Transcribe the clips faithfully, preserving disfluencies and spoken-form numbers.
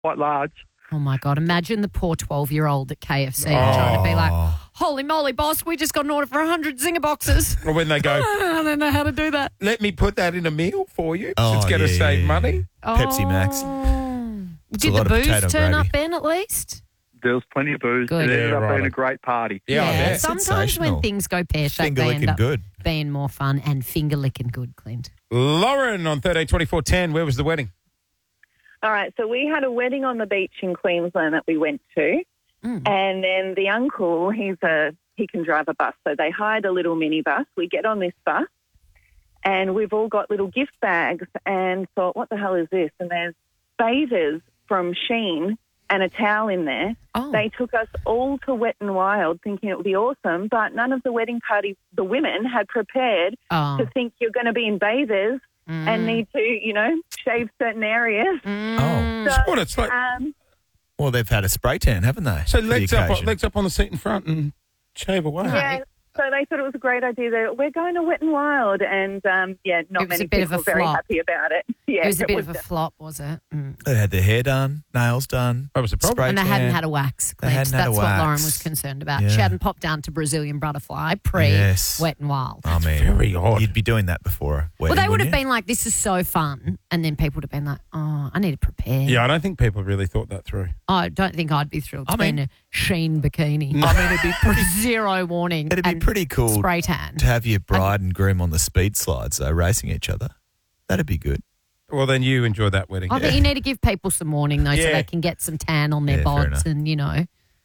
quite large. Oh, my God. Imagine the poor twelve-year-old at K F C oh. trying to be like, holy moly, boss, we just got an order for one hundred Zinger boxes. Or when they go, I don't know how to do that. Let me put that in a meal for you. Oh, it's going to yeah, save yeah, money. Yeah. Pepsi Max. It's Did the booze turn up, Ben, at least? There was plenty of booze. Good. It ended Yeah, up right. being a great party. Yeah, I yeah bet. sometimes when things go pear-shaped, they end up good. being more fun and finger-licking good, Clint. Lauren on thirteen twenty-four ten, where was the wedding? All right, so we had a wedding on the beach in Queensland that we went to, mm. and then the uncle, he's a he can drive a bus, so they hired a little minibus. We get on this bus, and we've all got little gift bags, and thought, what the hell is this? And there's bathers from Shein and a towel in there. Oh. They took us all to Wet n Wild thinking it would be awesome, but none of the wedding party, the women, had prepared oh. to think you're going to be in bathers mm. and need to, you know, shave certain areas. Mm. Oh. So, What, it's like, um, well, they've had a spray tan, haven't they? so legs up, legs up on the seat in front and shave away. yeah, so they thought it was a great idea that we're going to Wet n Wild, and, um, yeah, not many people were very happy about it. Yeah, it was a bit was of a flop, was it? Mm. They had their hair done, nails done. That was a problem. Spray And they tan. hadn't had a wax, Clint. hadn't had That's a what wax. Lauren was concerned about. Yeah. She hadn't popped down to Brazilian Butterfly pre Yes. Wet n Wild. I mean, very odd. You'd be doing that before a wedding, Well, they would wouldn't have you? been like, this is so fun. And then people would have been like, oh, I need to prepare. Yeah, I don't think people really thought that through. I don't think I'd be thrilled to I be in mean- a Sheen bikini. I mean, it'd be pretty, Zero warning. it'd be and pretty cool Spray tan. to have your bride and groom on the speed slides, though, racing each other. That'd be good. Well, then you enjoy that wedding. I think you need to give people some warning, though, so Yeah. they can get some tan on their Yeah, fair bods enough. and, you know.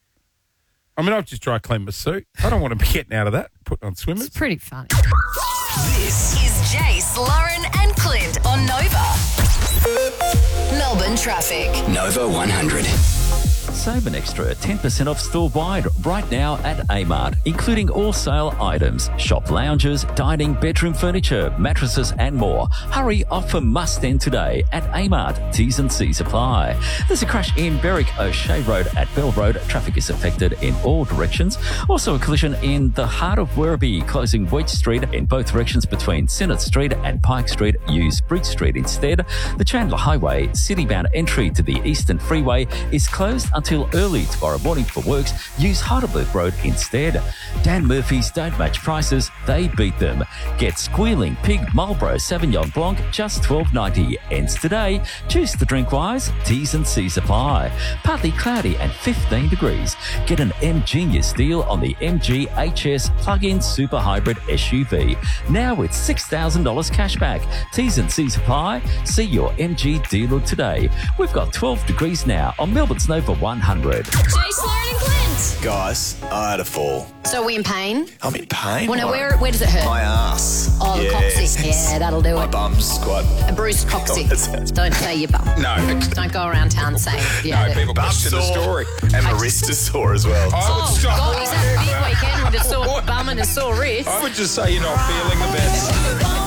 I mean, I've just dry cleaned my suit. I don't want to be getting out of that, putting on swimmers. It's pretty funny. This is Jace, Lauren, and Clint on Nova. Melbourne traffic. Nova one hundred. Save an extra ten percent off store-wide right now at Amart, including all sale items, shop lounges, dining, bedroom furniture, mattresses and more. Hurry, offer must end today at Amart. T's and C's apply. There's a crash in Berwick O'Shea Road at Bell Road. Traffic is affected in all directions. Also a collision in the heart of Werribee, closing Wedge Street in both directions between Sinnott Street and Pike Street. Use Bridge Street instead. The Chandler Highway city-bound entry to the Eastern Freeway is closed until early tomorrow morning for works. Use Heidelberg Road instead. Dan Murphy's don't match prices, they beat them. Get Squealing Pig Marlborough Sauvignon Blanc, just twelve ninety. Ends today. Choose the drink wise. T's and C's apply. Partly cloudy and fifteen degrees. Get an M Genius deal on the M G H S plug-in super hybrid S U V. Now with six thousand dollars cash back. T's and C's apply. See your M G dealer today. We've got twelve degrees now on Melbourne's Nova one hundred. Jace, Lauren, and Clint. Guys, I had a fall. So are we in pain? I'm in pain. Well, no, where, where does it hurt? My ass. Oh, the Yes. coccyx. Yeah, that'll do My it. bum's quite... A bruised coccyx. that sounds- Don't say your bum. No. Don't go around town saying yeah. No, people question the story. And my wrist is sore as well. Oh, God, is that a big weekend with a sore bum and a sore wrist? I would just say you're not feeling the best.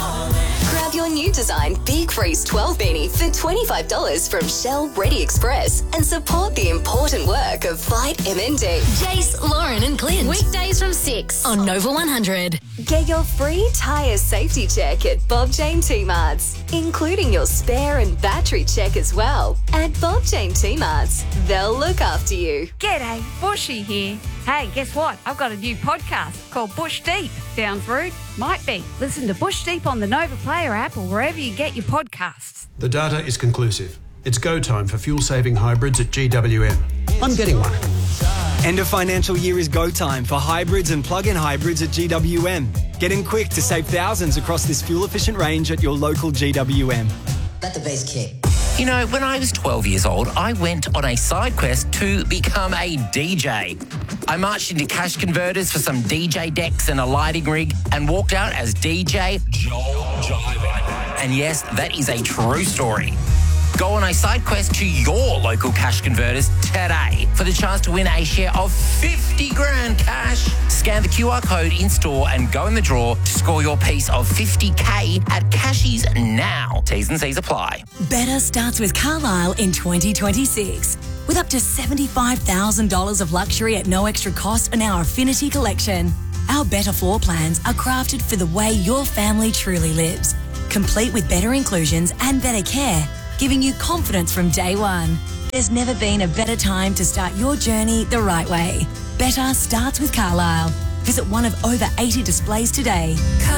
Grab your new design Big Freeze twelve beanie for twenty-five dollars from Shell Ready Express and support the important work of Fight M N D. Jace, Lauren, and Clint. Weekdays from six. On Nova one hundred. Get your free tyre safety check at Bob Jane T-Marts, including your spare and battery check as well. At Bob Jane T-Marts, they'll look after you. G'day, Bushy here. Hey, guess what? I've got a new podcast called Bush Deep. Sounds rude? Might be. Listen to Bush Deep on the Nova Player app or wherever you get your podcasts. The data is conclusive. It's go time for fuel-saving hybrids at G W M. I'm getting one. End of financial year is go time for hybrids and plug-in hybrids at G W M. Get in quick to save thousands across this fuel-efficient range at your local G W M. Let the bass kick. You know, when I was twelve years old, I went on a side quest to become a D J. I marched into cash converters for some D J decks and a lighting rig and walked out as D J Joel Jiven. And yes, that is a true story. Go on a side quest to your local cash converters today for the chance to win a share of fifty grand cash. Scan the Q R code in store and go in the draw to score your piece of fifty K at Cashies now. T's and C's apply. Better starts with Carlisle in twenty twenty-six. With up to seventy-five thousand dollars of luxury at no extra cost in our Affinity collection. Our Better floor plans are crafted for the way your family truly lives. Complete with better inclusions and better care, giving you confidence from day one. There's never been a better time to start your journey the right way. Better starts with Carlisle. Visit one of over eighty displays today.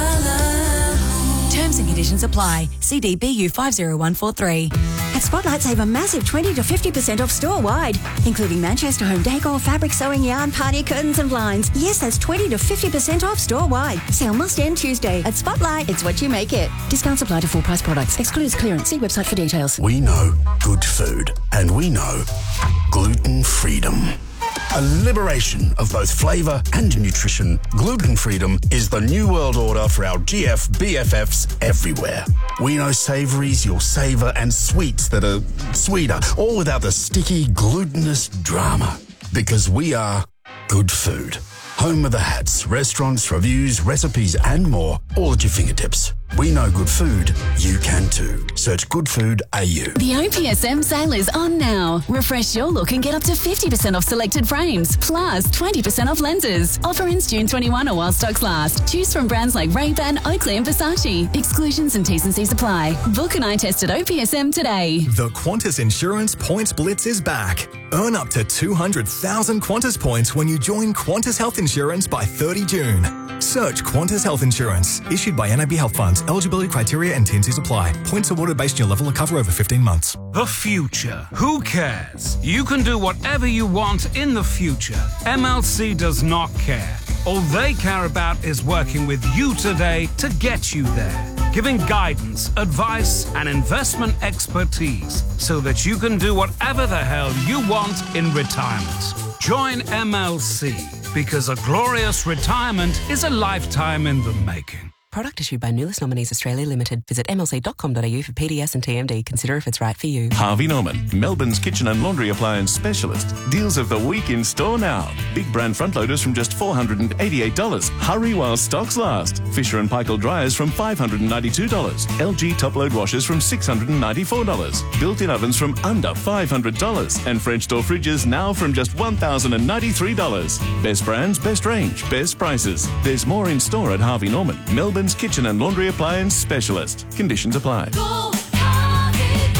Carlisle. Terms and conditions apply. C D B U five zero one four three. At Spotlight, save a massive twenty to fifty percent off store-wide, including Manchester home decor, fabric, sewing, yarn, party curtains and blinds. Yes, that's twenty to fifty percent off store-wide. Sale must end Tuesday. At Spotlight, it's what you make it. Discounts apply to full-price products. Excludes clearance. See website for details. We know good food, and we know gluten freedom. A liberation of both flavour and nutrition, Gluten Freedom is the new world order for our G F B F Fs everywhere. We know savouries you'll savour and sweets that are sweeter, all without the sticky, glutinous drama. Because we are good food. Home of the hats, restaurants, reviews, recipes and more, all at your fingertips. We know good food, you can too. Search Good Food A U. The O P S M sale is on now. Refresh your look and get up to fifty percent off selected frames, plus twenty percent off lenses. Offer ends June twenty-first or while stocks last. Choose from brands like Ray-Ban, Oakley and Versace. Exclusions and T's and C's apply. Book an eye test at O P S M today. The Qantas Insurance Points Blitz is back. Earn up to two hundred thousand Qantas points when you join Qantas Health Insurance by thirtieth of June. Search Qantas Health Insurance. Issued by N A B Health Funds. Eligibility criteria and T and C's apply. Points awarded based on your level of cover over fifteen months. The future. Who cares? You can do whatever you want in the future. M L C does not care. All they care about is working with you today to get you there. Giving guidance, advice, and investment expertise so that you can do whatever the hell you want in retirement. Join M L C because a glorious retirement is a lifetime in the making. Product issued by Nulis Nominees Australia Limited. Visit m l c dot com dot a u for P D S and T M D. Consider if it's right for you. Harvey Norman, Melbourne's kitchen and laundry appliance specialist. Deals of the week in store now. Big brand front loaders from just four hundred eighty-eight dollars. Hurry while stocks last. Fisher and Paykel dryers from five hundred ninety-two dollars. L G top load washers from six hundred ninety-four dollars. Built-in ovens from under five hundred dollars. And French door fridges now from just one thousand ninety-three dollars. Best brands, best range, best prices. There's more in store at Harvey Norman, Melbourne's kitchen and laundry appliance specialist. Conditions apply. Go, Harvey,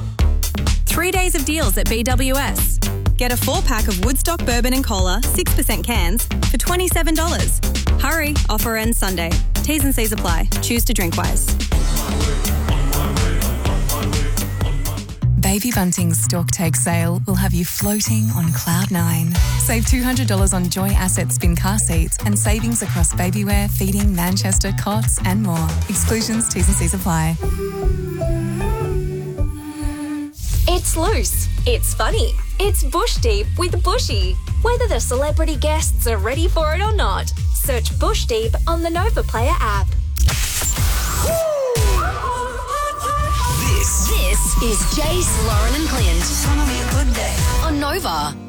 go. Three days of deals at B W S. Get a four-pack of Woodstock Bourbon and Cola, six percent cans, for twenty-seven dollars. Hurry, offer ends Sunday. T's and C's apply. Choose to drink wise. Baby Bunting's stock take sale will have you floating on cloud nine. Save two hundred dollars on Joy Asset Spin car seats and savings across babywear, feeding, Manchester, cots and more. Exclusions, T's and C's apply. It's loose. It's funny. It's Bush Deep with Bushy. Whether the celebrity guests are ready for it or not, search Bush Deep on the Nova Player app. This, this is Jace, Lauren and Clint on Nova.